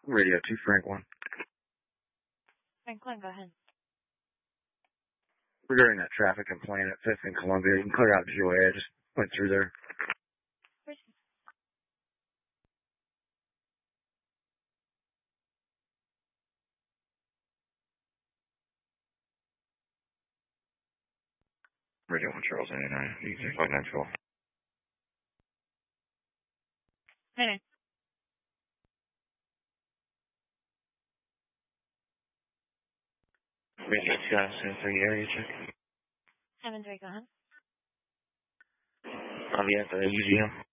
Radio 2 Franklin. Franklin, go ahead. Regarding that traffic complaint at 5th and Columbia, you can clear out GOA. I just went through there. Radio 1 Charles 89. You can take 912. Hey. Radio 273 area check. 7-3, go ahead. I'll be at the museum.